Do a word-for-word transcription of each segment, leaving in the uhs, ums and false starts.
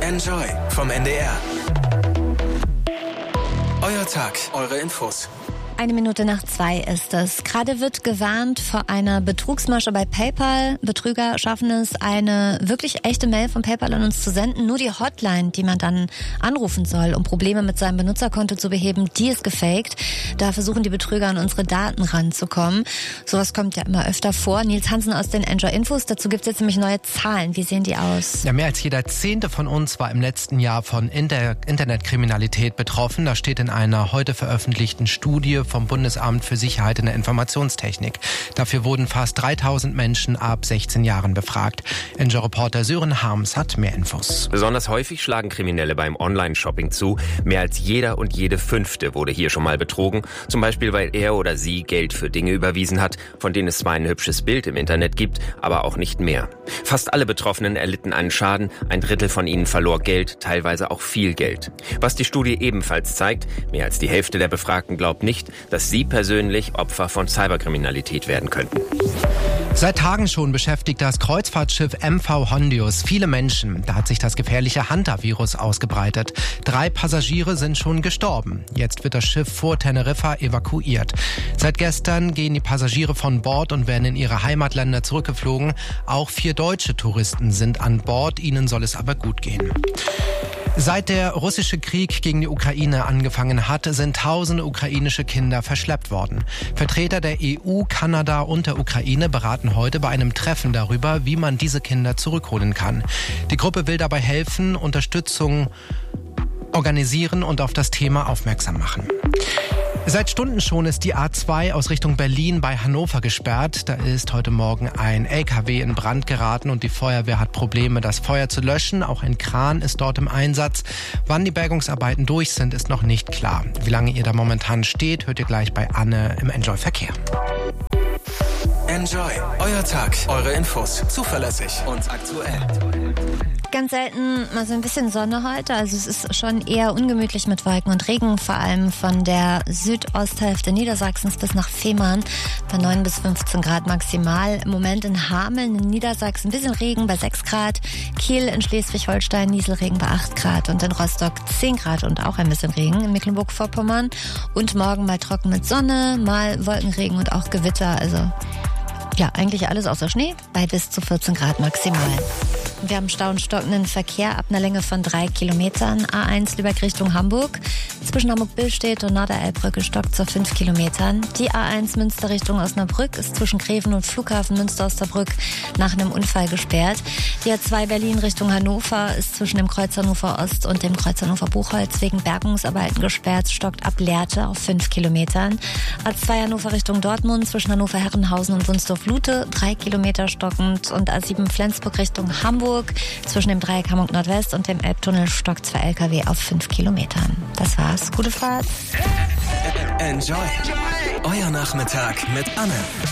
Enjoy vom N D R. Euer Tag, eure Infos. Eine Minute nach zwei ist es. Gerade wird gewarnt vor einer Betrugsmasche bei PayPal. Betrüger schaffen es, eine wirklich echte Mail von PayPal an uns zu senden. Nur die Hotline, die man dann anrufen soll, um Probleme mit seinem Benutzerkonto zu beheben, die ist gefaked. Da versuchen die Betrüger an unsere Daten ranzukommen. Sowas kommt ja immer öfter vor. Nils Hansen aus den Enjoy Infos. Dazu gibt es jetzt nämlich neue Zahlen. Wie sehen die aus? Ja, mehr als jeder Zehnte von uns war im letzten Jahr von Inter- Internetkriminalität betroffen. Das steht in einer heute veröffentlichten Studie vom Bundesamt für Sicherheit in der Informationstechnik. Dafür wurden fast dreitausend Menschen ab sechzehn Jahren befragt. Enjoy-Reporter Sören Harms hat mehr Infos. Besonders häufig schlagen Kriminelle beim Online-Shopping zu. Mehr als jeder und jede Fünfte wurde hier schon mal betrogen. Zum Beispiel, weil er oder sie Geld für Dinge überwiesen hat, von denen es zwar ein hübsches Bild im Internet gibt, aber auch nicht mehr. Fast alle Betroffenen erlitten einen Schaden. Ein Drittel von ihnen verlor Geld, teilweise auch viel Geld. Was die Studie ebenfalls zeigt, mehr als die Hälfte der Befragten glaubt nicht, dass sie persönlich Opfer von Cyberkriminalität werden könnten. Seit Tagen schon beschäftigt das Kreuzfahrtschiff M V Hondius viele Menschen. Da hat sich das gefährliche Hanta-Virus ausgebreitet. Drei Passagiere sind schon gestorben. Jetzt wird das Schiff vor Teneriffa evakuiert. Seit gestern gehen die Passagiere von Bord und werden in ihre Heimatländer zurückgeflogen. Auch vier deutsche Touristen sind an Bord. Ihnen soll es aber gut gehen. Seit der russische Krieg gegen die Ukraine angefangen hat, sind tausende ukrainische Kinder verschleppt worden. Vertreter der E U, Kanada und der Ukraine beraten heute bei einem Treffen darüber, wie man diese Kinder zurückholen kann. Die Gruppe will dabei helfen, Unterstützung organisieren und auf das Thema aufmerksam machen. Seit Stunden schon ist die A zwei aus Richtung Berlin bei Hannover gesperrt. Da ist heute Morgen ein L K W in Brand geraten und die Feuerwehr hat Probleme, das Feuer zu löschen. Auch ein Kran ist dort im Einsatz. Wann die Bergungsarbeiten durch sind, ist noch nicht klar. Wie lange ihr da momentan steht, hört ihr gleich bei Anne im Enjoy Verkehr. Enjoy, euer Tag, eure Infos, zuverlässig und aktuell. Ganz selten mal so ein bisschen Sonne heute, also es ist schon eher ungemütlich mit Wolken und Regen, vor allem von der Südosthälfte Niedersachsens bis nach Fehmarn bei neun bis fünfzehn Grad maximal. Im Moment in Hameln in Niedersachsen ein bisschen Regen bei sechs Grad, Kiel in Schleswig-Holstein Nieselregen bei acht Grad und in Rostock zehn Grad und auch ein bisschen Regen in Mecklenburg-Vorpommern und morgen mal trocken mit Sonne, mal Wolkenregen und auch Gewitter, also ja, eigentlich alles außer Schnee bei bis zu vierzehn Grad maximal. Wir haben Stau und stockenden Verkehr ab einer Länge von drei Kilometern. A eins Lübeck Richtung Hamburg. Zwischen Hamburg-Billstedt und Norderelbbrücke stockt zu fünf Kilometern. Die A eins Münster Richtung Osnabrück ist zwischen Greven und Flughafen Münster-Osterbrück nach einem Unfall gesperrt. Die A zwei Berlin Richtung Hannover ist zwischen dem Kreuz Hannover Ost und dem Kreuz Hannover Buchholz wegen Bergungsarbeiten gesperrt, stockt ab Lehrte auf fünf Kilometern. A zwei Hannover Richtung Dortmund zwischen Hannover-Herrenhausen und Wunsdorf-Lute drei Kilometer stockend und A sieben Flensburg Richtung Hamburg zwischen dem Dreieck Hamburg Nordwest und dem Elbtunnel stockt zwei L K W auf fünf Kilometern. Das war's. Gute Fahrt. Enjoy. Euer Nachmittag mit Anne.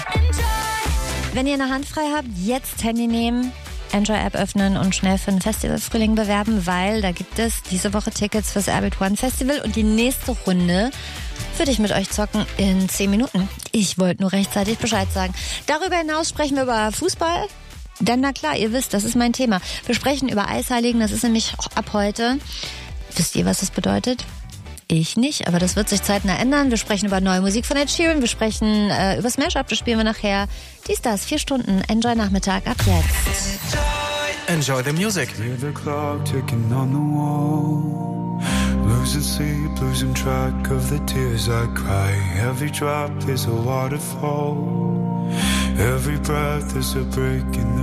Wenn ihr eine Hand frei habt, jetzt Handy nehmen, Enjoy-App öffnen und schnell für ein Festival-Frühling bewerben, weil da gibt es diese Woche Tickets fürs Airbeat One Festival und die nächste Runde würde ich mit euch zocken in zehn Minuten. Ich wollte nur rechtzeitig Bescheid sagen. Darüber hinaus sprechen wir über Fußball. Denn na klar, ihr wisst, das ist mein Thema. Wir sprechen über Eisheiligen, das ist nämlich ab heute. Wisst ihr, was das bedeutet? Ich nicht, aber das wird sich zeitnah ändern. Wir sprechen über neue Musik von Ed Sheeran, wir sprechen äh, über Smash-Up, das spielen wir nachher. Dies, das, vier Stunden, Enjoy Nachmittag, ab jetzt. Enjoy the music. Hear the clock ticking on the wall. Losing sleep, losing track of the tears I cry. Every drop is a waterfall. Every breath is a break in the